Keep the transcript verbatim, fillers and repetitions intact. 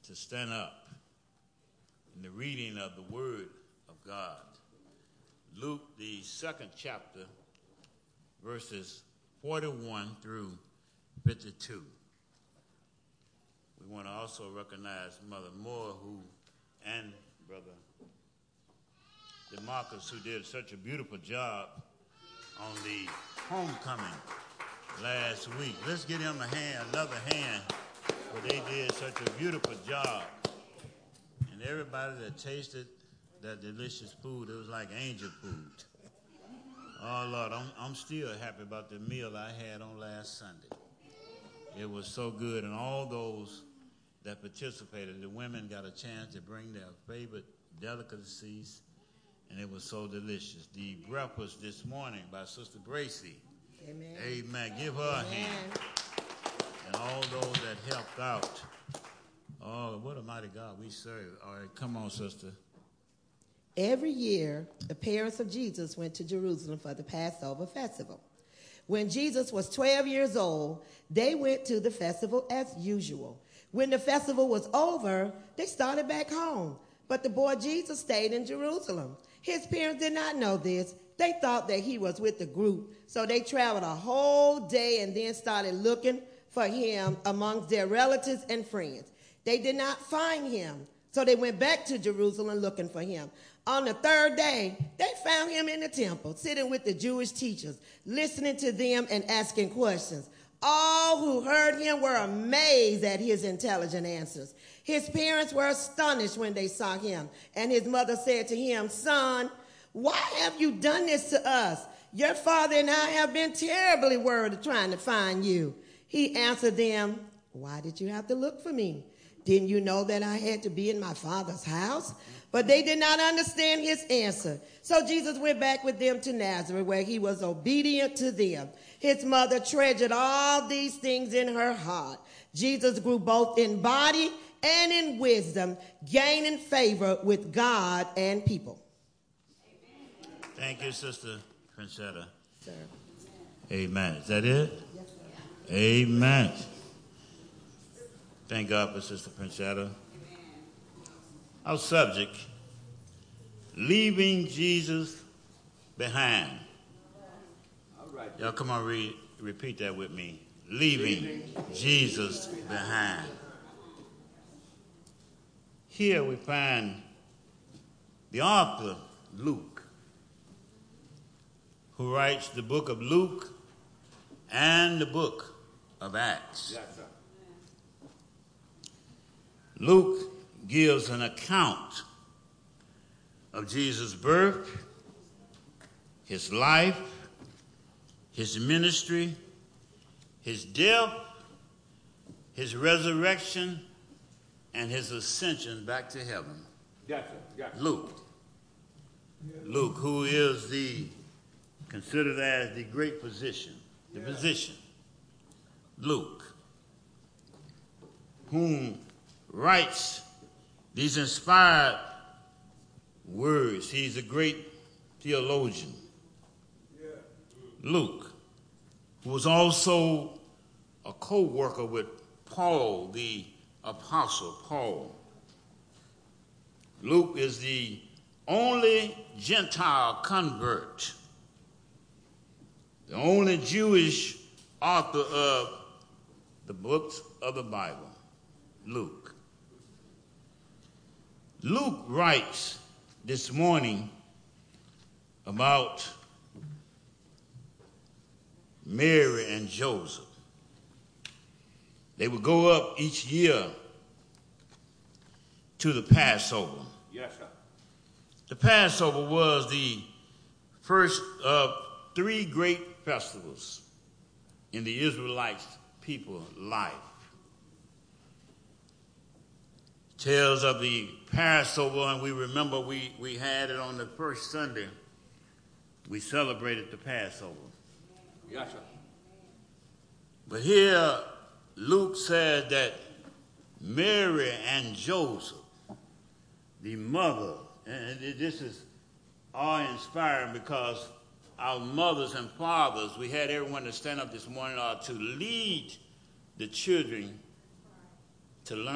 to stand up in the reading of the Word of God. Luke, the second chapter, verses forty-one through fifty-two. We want to also recognize Mother Moore, who, and Brother DeMarcus, who did such a beautiful job on the homecoming last week. Let's give them a hand, another hand, for they did such a beautiful job. And everybody that tasted that delicious food, it was like angel food. Oh, Lord, I'm, I'm still happy about the meal I had on last Sunday. It was so good, and all those that participated, the women got a chance to bring their favorite delicacies, and it was so delicious. The breakfast this morning by Sister Gracie. Amen. Amen. Give her Amen. a hand. And all those that helped out. Oh, what a mighty God we serve. All right, come on, sister. Every year, the parents of Jesus went to Jerusalem for the Passover festival. When Jesus was twelve years old, they went to the festival as usual. When the festival was over, they started back home. But the boy Jesus stayed in Jerusalem. His parents did not know this. They thought that he was with the group. So they traveled a whole day and then started looking for him amongst their relatives and friends. They did not find him. So they went back to Jerusalem looking for him. On the third day, they found him in the temple, sitting with the Jewish teachers, listening to them and asking questions. All who heard him were amazed at his intelligent answers. His parents were astonished when they saw him, and his mother said to him, "Son, why have you done this to us? Your father and I have been terribly worried trying to find you." He answered them, "Why did you have to look for me? Didn't you know that I had to be in my father's house?" But they did not understand his answer. So Jesus went back with them to Nazareth, where he was obedient to them. His mother treasured all these things in her heart. Jesus grew both in body and in wisdom, gaining favor with God and people. Thank you, Sister Princetta. Sir. Amen. Is that it? Yes, sir. Amen. Thank God for Sister Princetta. Our subject, leaving Jesus behind. All right. Y'all come on, read, repeat that with me. Leaving, leaving Jesus behind. Here we find the author, Luke, who writes the book of Luke and the book of Acts. Yes, sir. Luke gives an account of Jesus' birth, his life, his ministry, his death, his resurrection, and his ascension back to heaven. Yes, sir. Yes, sir. Luke. Luke, who is the considered as the great physician, the yeah. physician. Luke, whom writes these inspired words. He's a great theologian. Yeah. Luke, who was also a co-worker with Paul, the apostle Paul. Luke is the only Gentile convert, the only Jewish author of the books of the Bible, Luke. Luke writes this morning about Mary and Joseph. They would go up each year to the Passover. Yes, sir. The Passover was the first of three great festivals in the Israelites' people's life. Tells of the Passover, and we remember we, we had it on the first Sunday. We celebrated the Passover. Yes, sir. But here, Luke said that Mary and Joseph, the mother, and this is awe-inspiring because our mothers and fathers, we had everyone to stand up this morning, are to lead the children to learn